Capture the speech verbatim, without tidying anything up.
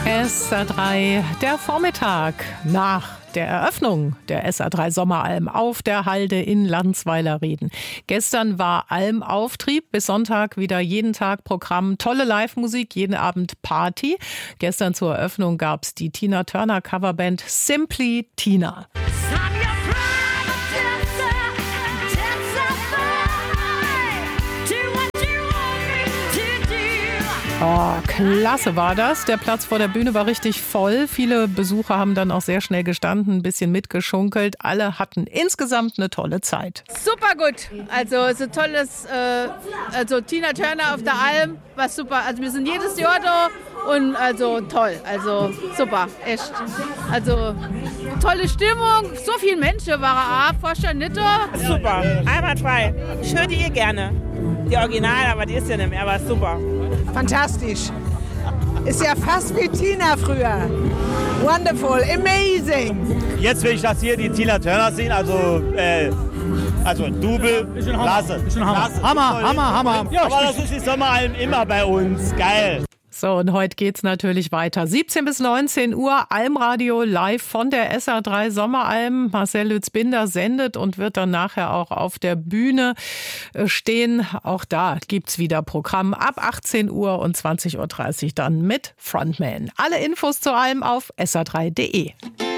S R drei, der Vormittag nach der Eröffnung der S R drei Sommeralm auf der Halde in Landsweiler-Rieden. Gestern war Almauftrieb, bis Sonntag wieder jeden Tag Programm, tolle Live-Musik, jeden Abend Party. Gestern zur Eröffnung gab es die Tina Turner Coverband Simply Tina. Oh, klasse war das. Der Platz vor der Bühne war richtig voll. Viele Besucher haben dann auch sehr schnell gestanden, ein bisschen mitgeschunkelt. Alle hatten insgesamt eine tolle Zeit. Super gut. Also so tolles, äh, also Tina Turner auf der Alm war super. Also wir sind jedes Jahr da und also toll. Also super, echt. Also tolle Stimmung. So viele Menschen waren auch vorher nicht da. Super, einwandfrei. Ich höre die eh gerne. Die Original, aber die ist ja nicht mehr, aber super. Fantastisch. Ist ja fast wie Tina früher. Wonderful, amazing. Jetzt will ich das hier, die Tina Turner sehen, also, äh, also Double, klasse. Hammer, Hammer, Hammer, Hammer. Ja, aber das ist die Sommeralm immer bei uns, geil. So, und heute geht's natürlich weiter. siebzehn bis neunzehn Uhr, Almradio live von der S R drei Sommeralm. Marcel Lütz-Binder sendet und wird dann nachher auch auf der Bühne stehen. Auch da gibt's wieder Programm ab achtzehn Uhr und zwanzig Uhr dreißig dann mit Frontman. Alle Infos zur Alm auf S R drei punkt de.